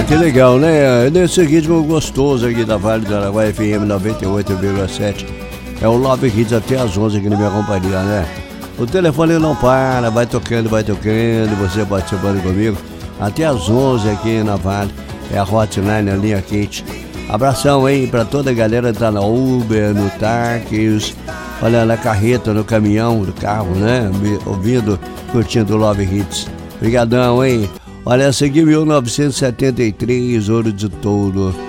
que legal, né? Nesse ritmo gostoso aqui da Vale do Araguaia FM 98,7. É o Love Hits até as 11 aqui na minha companhia, né? O telefone não para, vai tocando, você participando comigo. Até as 11 aqui na Vale. É a hotline, a linha quente. Abração aí pra toda a galera que tá na Uber, no táxi, olha, na carreta, no caminhão, no carro, né? Ouvindo, curtindo o Love Hits. Obrigadão, hein? Olha, essa aqui 1973, Ouro de Touro.